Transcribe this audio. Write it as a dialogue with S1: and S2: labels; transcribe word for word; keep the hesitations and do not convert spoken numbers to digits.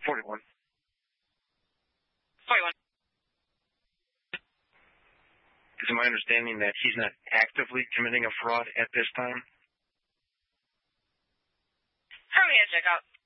S1: forty-one.
S2: forty-one.
S1: Is it my understanding that he's not actively committing a fraud at this time?
S2: How are we going to check out?